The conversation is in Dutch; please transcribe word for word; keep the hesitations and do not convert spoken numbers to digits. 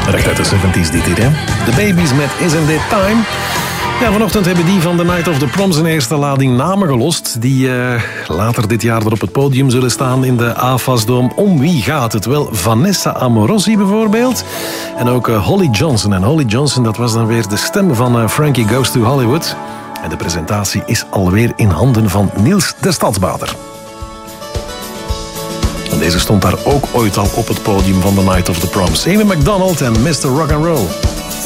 Recht uit de zeventig's dit hier, hè. The Babies met Isn't It Time. Ja, vanochtend hebben die van The Night of the Proms een eerste lading namen gelost. Die uh, later dit jaar er op het podium zullen staan in de A F A S-dome. Om wie gaat het? Wel, Vanessa Amorosi bijvoorbeeld. En ook uh, Holly Johnson. En Holly Johnson, dat was dan weer de stem van uh, Frankie Goes to Hollywood. En de presentatie is alweer in handen van Niels de Stadsbader. En deze stond daar ook ooit al op het podium van The Night of the Proms. Amy McDonald en mister Rock'n'Roll.